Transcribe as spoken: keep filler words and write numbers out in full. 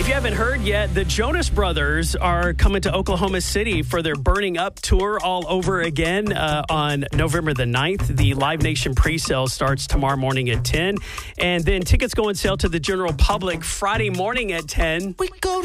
If you haven't heard yet, the Jonas Brothers are coming to Oklahoma City for their Burning Up tour all over again uh, on November the ninth. The Live Nation pre-sale starts tomorrow morning at ten. And then tickets go on sale to the general public Friday morning at ten. We go